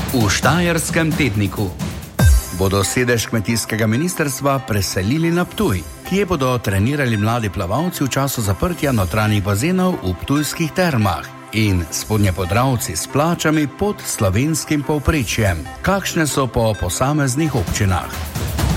V Štajerskem tedniku. Bodo sedež kmetijskega ministrstva preselili na Ptuj, kje bodo trenirali mladi plavalci v času zaprtja notranjih bazenov v ptujskih termah in spodnjepodravci s plačami pod slovenskim povprečjem. Kakšne so po posameznih občinah?